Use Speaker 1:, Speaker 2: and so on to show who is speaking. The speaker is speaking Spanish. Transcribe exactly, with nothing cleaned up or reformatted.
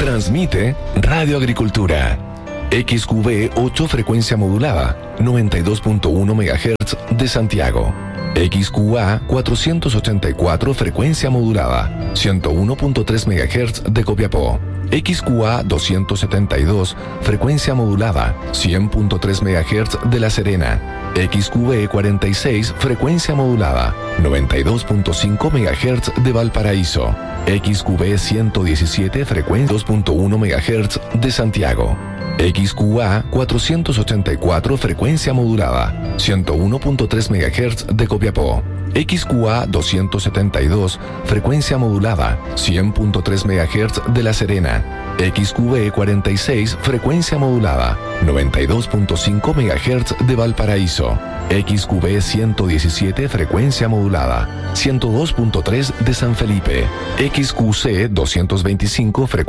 Speaker 1: Transmite Radio Agricultura. X Q V ocho frecuencia modulada, noventa y dos punto uno megahertz de Santiago. X Q A cuatrocientos ochenta y cuatro frecuencia modulada, ciento uno punto tres megahertz de Copiapó. X Q A doscientos setenta y dos frecuencia modulada, cien punto tres megahertz de La Serena. X Q V cuarenta y seis frecuencia modulada, noventa y dos punto cinco megahertz de Valparaíso. X Q V ciento diecisiete frecuencia dos punto uno megahertz de Santiago. X Q A cuatrocientos ochenta y cuatro frecuencia modulada, ciento uno punto tres megahertz de Copiapó. X Q A doscientos setenta y dos frecuencia modulada, cien punto tres megahertz de La Serena. X Q V cuarenta y seis frecuencia modulada, noventa y dos punto cinco megahertz de Valparaíso. X Q V ciento diecisiete frecuencia modulada, ciento dos punto tres de San Felipe. X Q C doscientos veinticinco frecuencia